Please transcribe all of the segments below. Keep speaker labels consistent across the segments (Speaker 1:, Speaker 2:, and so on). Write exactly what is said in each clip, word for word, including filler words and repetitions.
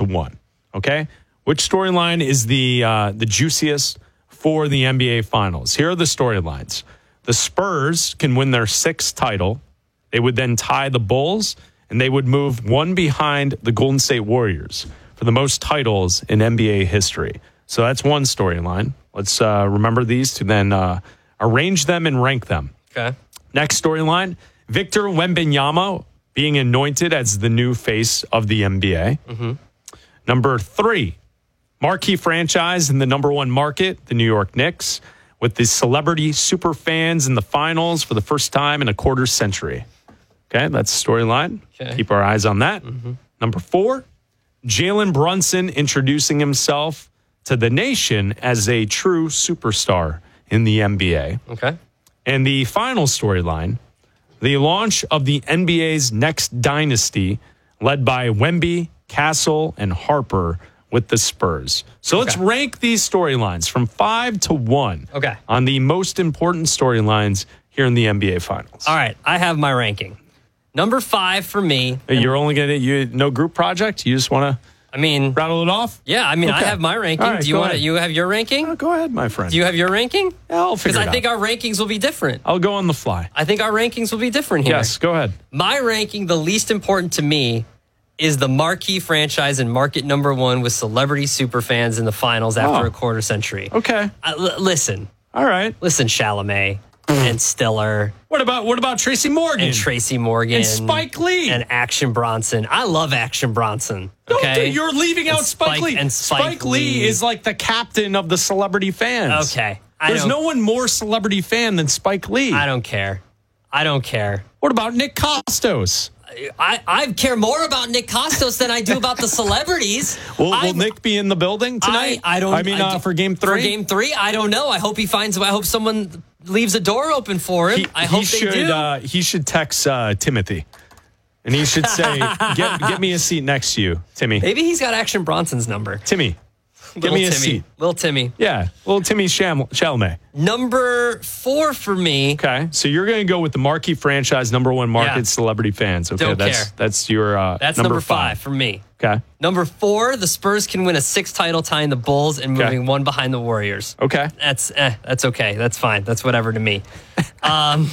Speaker 1: one. Okay? Which storyline is the uh, the juiciest for the N B A Finals? Here are the storylines. The Spurs can win their sixth title. They would then tie the Bulls, and they would move one behind the Golden State Warriors for the most titles in N B A history. So that's one storyline. Let's uh, remember these to then uh, arrange them and rank them.
Speaker 2: Okay.
Speaker 1: Next storyline, Victor Wembanyama being anointed as the new face of the N B A.
Speaker 2: Mm-hmm.
Speaker 1: Number three, marquee franchise in the number one market, the New York Knicks, with the celebrity super fans in the finals for the first time in a quarter century. Okay, that's the storyline.
Speaker 2: Okay.
Speaker 1: Keep our eyes on that.
Speaker 2: Mm-hmm.
Speaker 1: Number four, Jalen Brunson introducing himself to the nation as a true superstar in the N B A.
Speaker 2: Okay.
Speaker 1: And the final storyline, the launch of the N B A's next dynasty, led by Wemby, Castle, and Harper with the Spurs. So
Speaker 2: Okay.
Speaker 1: let's rank these storylines from five to one
Speaker 2: Okay.
Speaker 1: on the most important storylines here in the N B A Finals.
Speaker 2: All right. I have my ranking. Number five for me.
Speaker 1: You're only going to, you no group project? You just want to
Speaker 2: I mean,
Speaker 1: rattle it off?
Speaker 2: yeah, I mean, I
Speaker 1: Okay.
Speaker 2: have my ranking.
Speaker 1: All right,
Speaker 2: Do you
Speaker 1: go
Speaker 2: want to,
Speaker 1: ahead.
Speaker 2: you have your ranking?
Speaker 1: Oh, go ahead, my friend.
Speaker 2: Do you have your ranking?
Speaker 1: Yeah, I'll figure
Speaker 2: Because
Speaker 1: it
Speaker 2: I think
Speaker 1: out.
Speaker 2: our rankings will be different.
Speaker 1: I'll go on the fly.
Speaker 2: I think our rankings will be different here.
Speaker 1: Yes, go ahead.
Speaker 2: My ranking, the least important to me, is the marquee franchise and market number one with celebrity superfans in the finals after
Speaker 1: Oh.
Speaker 2: a quarter century.
Speaker 1: Okay.
Speaker 2: Uh, l- listen,
Speaker 1: All right.
Speaker 2: listen, Chalamet and Stiller
Speaker 1: What about what about Tracy Morgan?
Speaker 2: and Tracy Morgan
Speaker 1: And Spike Lee.
Speaker 2: and Action Bronson. I love Action Bronson.
Speaker 1: Don't
Speaker 2: Okay,
Speaker 1: do- you're leaving out
Speaker 2: And
Speaker 1: Spike,
Speaker 2: Spike-
Speaker 1: Lee.
Speaker 2: and Spike
Speaker 1: Lee
Speaker 2: Lee.
Speaker 1: is like the captain of the celebrity fans.
Speaker 2: Okay, I
Speaker 1: There's
Speaker 2: don't-
Speaker 1: no one more celebrity fan than Spike Lee.
Speaker 2: I don't care. I don't care.
Speaker 1: What about Nick Costos?
Speaker 2: I, I care more about Nick Costos than I do about the celebrities.
Speaker 1: Will, will
Speaker 2: I-
Speaker 1: Nick be in the building tonight?
Speaker 2: I, I don't.
Speaker 1: I mean, uh,
Speaker 2: do-
Speaker 1: for game three.
Speaker 2: For game three, I don't know. I hope he finds. I hope someone leaves a door open for him.
Speaker 1: he,
Speaker 2: I
Speaker 1: he
Speaker 2: hope
Speaker 1: should.
Speaker 2: they do.
Speaker 1: Uh, he should text uh, Timothy, and he should say, "Get get me a seat next to you, Timmy.
Speaker 2: Maybe he's got Action Bronson's number.
Speaker 1: Timmy, give
Speaker 2: Little
Speaker 1: me a
Speaker 2: Timmy.
Speaker 1: seat.
Speaker 2: Little Timmy.
Speaker 1: Yeah, little Timmy Cham- Chalamet.
Speaker 2: Number four for me.
Speaker 1: Okay, so you're going to go with the marquee franchise, number one market,
Speaker 2: Yeah.
Speaker 1: celebrity fans. Okay,
Speaker 2: Don't
Speaker 1: that's
Speaker 2: care.
Speaker 1: that's your uh,
Speaker 2: That's
Speaker 1: number,
Speaker 2: number, five. for me.
Speaker 1: Okay,
Speaker 2: Number four, the Spurs can win a sixth title, tying the Bulls and
Speaker 1: Okay.
Speaker 2: moving one behind the Warriors.
Speaker 1: okay,
Speaker 2: That's eh, that's okay. That's fine. That's whatever to me. Um,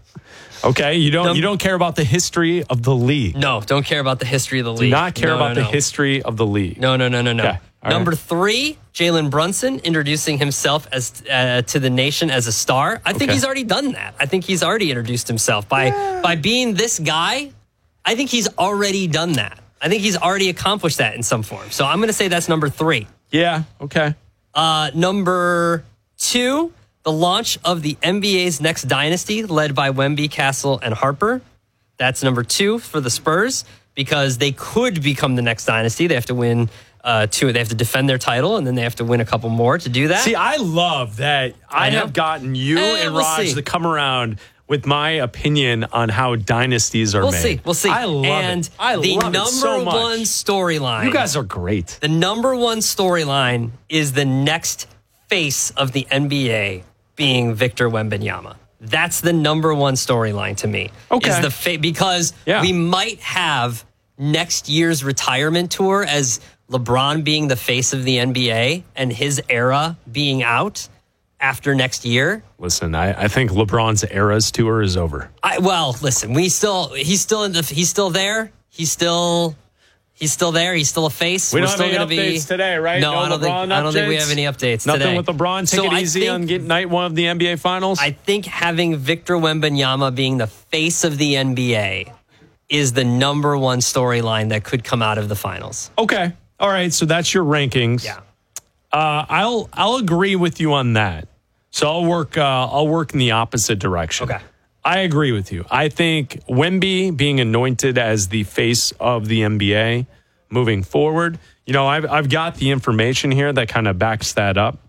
Speaker 1: okay. You don't
Speaker 2: Num-
Speaker 1: you don't care about the history of the league.
Speaker 2: no, don't care about the history of the
Speaker 1: Do
Speaker 2: league.
Speaker 1: not care
Speaker 2: No,
Speaker 1: about
Speaker 2: no,
Speaker 1: the
Speaker 2: no.
Speaker 1: history of the league.
Speaker 2: No, no, no, no, no.
Speaker 1: Okay. All
Speaker 2: Number
Speaker 1: right.
Speaker 2: three, Jalen Brunson introducing himself as uh, to the nation as a star. I think
Speaker 1: Okay.
Speaker 2: he's already done that. I think he's already introduced himself by by being this guy. I think he's already done that. I think he's already accomplished that in some form. So I'm going to say that's number three.
Speaker 1: Yeah. Okay.
Speaker 2: Uh, number two, the launch of the N B A's next dynasty, led by Wemby, Castle, and Harper. That's number two for the Spurs because they could become the next dynasty. They have to win uh, two. They have to defend their title, and then they have to win a couple more to do that.
Speaker 1: See, I love that I,
Speaker 2: I know.
Speaker 1: have gotten you
Speaker 2: Eh,
Speaker 1: and
Speaker 2: we'll
Speaker 1: Raj
Speaker 2: see.
Speaker 1: to come around with my opinion on how dynasties are
Speaker 2: We'll
Speaker 1: made.
Speaker 2: see. We'll see.
Speaker 1: I love
Speaker 2: and
Speaker 1: it. I
Speaker 2: the
Speaker 1: love
Speaker 2: number
Speaker 1: it so much.
Speaker 2: one storyline.
Speaker 1: You guys are great.
Speaker 2: The number one storyline is the next face of the N B A being Victor Wembanyama. That's the number one storyline to me.
Speaker 1: Okay.
Speaker 2: Is the fa- because
Speaker 1: Yeah.
Speaker 2: we might have next year's retirement tour as LeBron being the face of the N B A and his era being out after next year.
Speaker 1: Listen, I, I think LeBron's Eras tour is over.
Speaker 2: I, well, listen, we still he's still in the he's still there. He's still he's still there. He's still a face.
Speaker 1: We
Speaker 2: We're
Speaker 1: don't
Speaker 2: still
Speaker 1: have any
Speaker 2: gonna be,
Speaker 1: updates today, right?
Speaker 2: No,
Speaker 1: No
Speaker 2: I don't think
Speaker 1: LeBron
Speaker 2: I don't think we
Speaker 1: updates?
Speaker 2: have any updates
Speaker 1: Nothing
Speaker 2: today.
Speaker 1: with LeBron. Take
Speaker 2: So
Speaker 1: it
Speaker 2: I
Speaker 1: easy
Speaker 2: think-
Speaker 1: on get night one of the N B A Finals.
Speaker 2: I think having Victor Wembanyama being the face of the N B A is the number one storyline that could come out of the finals.
Speaker 1: okay. All right. So that's your rankings.
Speaker 2: Yeah.
Speaker 1: Uh, I'll I'll agree with you on that. So I'll work uh, I'll work in the opposite direction.
Speaker 2: Okay.
Speaker 1: I agree with you. I think Wemby being anointed as the face of the N B A moving forward. You know, I've I've got the information here that kind of backs that up.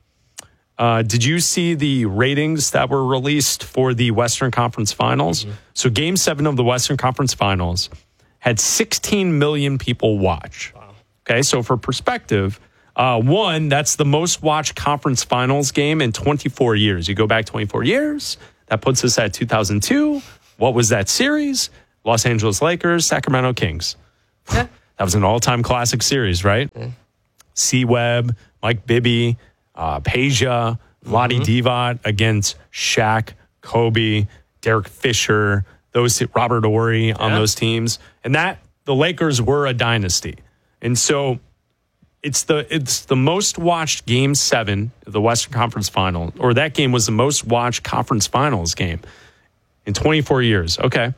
Speaker 1: Uh, did you see the ratings that were released for the Western Conference Finals?
Speaker 2: Mm-hmm.
Speaker 1: So Game Seven of the Western Conference Finals had sixteen million people watch. Wow. Okay, so for perspective. Uh, one, that's the most watched conference finals game in twenty-four years. You go back twenty-four years, that puts us at two thousand two. What was that series? Los Angeles Lakers, Sacramento Kings.
Speaker 2: Yeah.
Speaker 1: That was an all-time classic series, right? Mm. C-Webb, Mike Bibby, uh, Peja, Vlade mm-hmm. Divac against Shaq, Kobe, Derek Fisher, those Robert Horry yeah. on those teams. And that the Lakers were a dynasty. And so it's the it's the most watched game seven of the Western Conference Final, or that game was the most watched conference finals game in twenty-four years. Okay.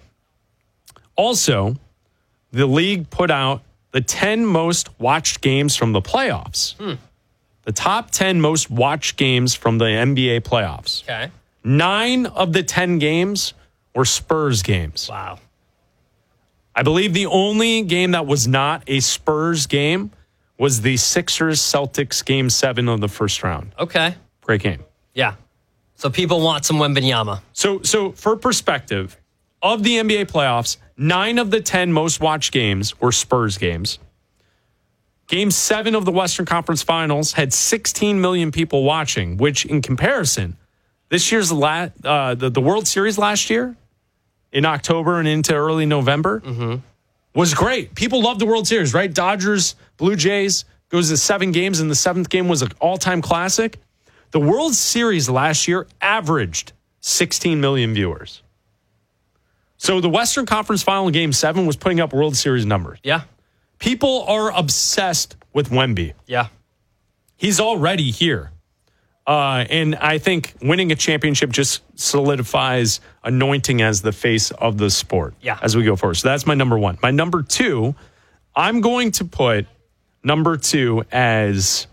Speaker 1: Also, the league put out the ten most watched games from the playoffs. Hmm. The top ten most watched games from the N B A playoffs.
Speaker 2: Okay.
Speaker 1: Nine of the ten games were Spurs games.
Speaker 2: Wow.
Speaker 1: I believe the only game that was not a Spurs game was the Sixers-Celtics game seven of the first round.
Speaker 2: Okay.
Speaker 1: Great game.
Speaker 2: Yeah. So people want some Wembanyama.
Speaker 1: So, so for perspective, of the N B A playoffs, nine of the ten most watched games were Spurs games. Game seven of the Western Conference Finals had sixteen million people watching, which in comparison, this year's la- uh, the, the World Series last year in October and into early November mm-hmm. was great. People loved the World Series, right? Dodgers, Blue Jays, goes to seven games, and the seventh game was an all-time classic. The World Series last year averaged sixteen million viewers. So the Western Conference Final Game seven was putting up World Series numbers.
Speaker 2: Yeah.
Speaker 1: People are obsessed with Wemby.
Speaker 2: Yeah.
Speaker 1: He's already here. Uh, and I think winning a championship just solidifies anointing as the face of the sport
Speaker 2: yeah.
Speaker 1: as we go forward. So that's my number one. My number two, I'm going to put number two as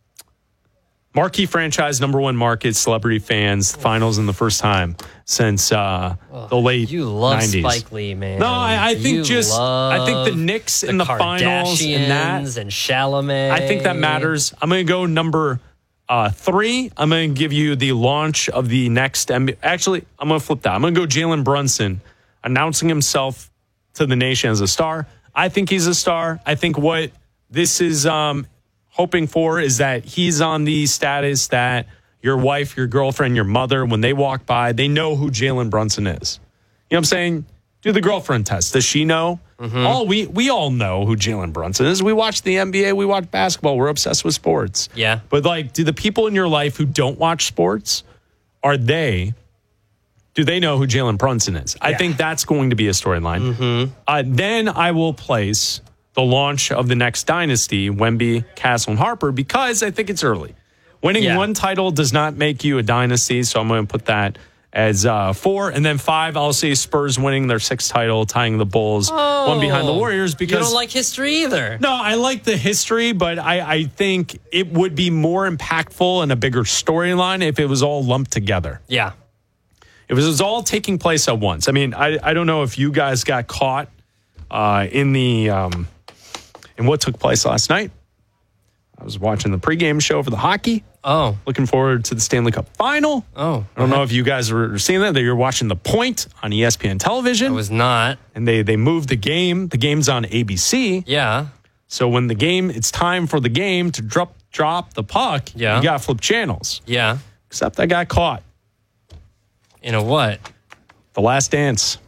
Speaker 1: marquee franchise, number one market, celebrity fans, finals in the first time since uh, oh, the late
Speaker 2: you love
Speaker 1: nineties.
Speaker 2: Spike Lee, man.
Speaker 1: No, I, I think
Speaker 2: you
Speaker 1: just I think the Knicks
Speaker 2: the
Speaker 1: in the finals and that
Speaker 2: and Chalamet.
Speaker 1: I think that matters. I'm going to go number uh, three. I'm going to give you the launch of the next N B A. Actually, I'm going to flip that. I'm going to go Jalen Brunson announcing himself to the nation as a star. I think he's a star. I think what this is um, hoping for is that he's on the status that your wife, your girlfriend, your mother, when they walk by, they know who Jalen Brunson is. You know what I'm saying? Do the girlfriend test. Does she know? Mm-hmm. All we we all know who Jalen Brunson is. We watch the N B A. We watch basketball. We're obsessed with sports.
Speaker 2: Yeah.
Speaker 1: But, like, do the people in your life who don't watch sports, are they, do they know who Jalen Brunson is? Yeah. I think that's going to be a storyline. Mm-hmm. Uh, then I will place the launch of the next dynasty, Wemby, Castle, and Harper, because I think it's early. Winning yeah. one title does not make you a dynasty, so I'm going to put that as uh, four. And then five, I'll say Spurs winning their sixth title, tying the Bulls, oh, one behind the Warriors. Because
Speaker 2: you don't like history either.
Speaker 1: No, I like the history, but I, I think it would be more impactful and a bigger storyline if it was all lumped together.
Speaker 2: Yeah.
Speaker 1: If it was all taking place at once. I mean, I, I don't know if you guys got caught uh, in the um, in what took place last night. I was watching the pregame show for the hockey.
Speaker 2: Oh.
Speaker 1: Looking forward to the Stanley Cup final.
Speaker 2: Oh.
Speaker 1: I don't know if you guys were seeing that. That you're watching The Point on E S P N television.
Speaker 2: I was not.
Speaker 1: And they, they moved the game. The game's on A B C.
Speaker 2: Yeah.
Speaker 1: So when the game, it's time for the game to drop drop the puck,
Speaker 2: yeah.
Speaker 1: you got to flip channels.
Speaker 2: Yeah.
Speaker 1: Except I got caught.
Speaker 2: In a what?
Speaker 1: The Last Dance.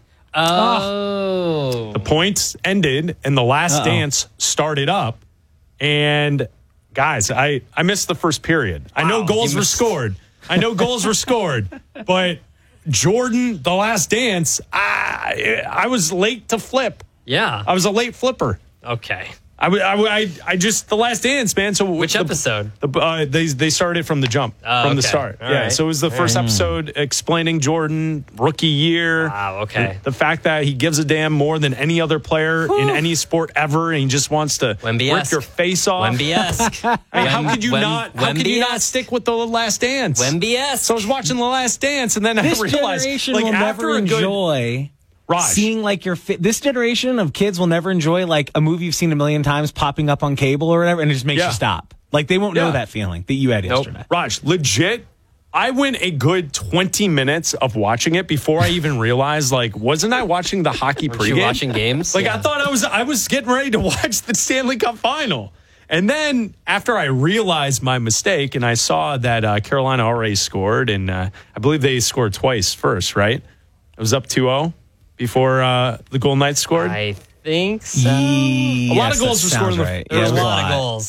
Speaker 2: Oh.
Speaker 1: The Point ended and The Last Uh-oh. Dance started up. And guys, I, I missed the first period. Wow, I know goals were scored. I know goals were scored. But Jordan, The Last Dance, I, I was late to flip.
Speaker 2: Yeah.
Speaker 1: I was a late flipper.
Speaker 2: Okay.
Speaker 1: I, I, I just, The Last Dance, man. So
Speaker 2: which
Speaker 1: the,
Speaker 2: episode?
Speaker 1: The, uh, they they started from the jump,
Speaker 2: oh,
Speaker 1: from
Speaker 2: okay.
Speaker 1: the start.
Speaker 2: All
Speaker 1: yeah,
Speaker 2: right.
Speaker 1: so it was the first
Speaker 2: right.
Speaker 1: episode explaining Jordan, rookie year.
Speaker 2: Wow, okay.
Speaker 1: The, the fact that he gives a damn more than any other player Whew. in any sport ever, and he just wants to
Speaker 2: Wemby-esque.
Speaker 1: rip your face off.
Speaker 2: Wemby-esque.
Speaker 1: I mean, how could you
Speaker 2: Wem-
Speaker 1: not? How could you not stick with The Last Dance?
Speaker 2: Wemby-esque.
Speaker 1: So I was watching The Last Dance, and then
Speaker 3: this
Speaker 1: I realized,
Speaker 3: generation
Speaker 1: like,
Speaker 3: will
Speaker 1: after
Speaker 3: never
Speaker 1: a good,
Speaker 3: enjoy.
Speaker 1: Raj.
Speaker 3: Seeing like your fi- this generation of kids will never enjoy like a movie you've seen a million times popping up on cable or whatever, and it just makes
Speaker 1: yeah.
Speaker 3: you stop. Like they won't
Speaker 1: yeah.
Speaker 3: know that feeling that you had
Speaker 1: nope.
Speaker 3: yesterday.
Speaker 1: Raj, legit, I went a good twenty minutes of watching it before I even realized, like, wasn't I watching the hockey
Speaker 2: Were
Speaker 1: pregame?
Speaker 2: you watching games?
Speaker 1: Like,
Speaker 2: yeah.
Speaker 1: I thought I was I was getting ready to watch the Stanley Cup final. And then after I realized my mistake and I saw that uh, Carolina already scored, and uh, I believe they scored twice first, right? It was up two oh before uh, the Golden Knights scored.
Speaker 2: I think so.
Speaker 1: A lot
Speaker 3: Yes,
Speaker 1: of goals
Speaker 3: that
Speaker 1: were scored in
Speaker 3: sounds
Speaker 1: the-
Speaker 3: right.
Speaker 2: There were
Speaker 3: Yeah,
Speaker 2: a
Speaker 3: there's
Speaker 2: lot of goals.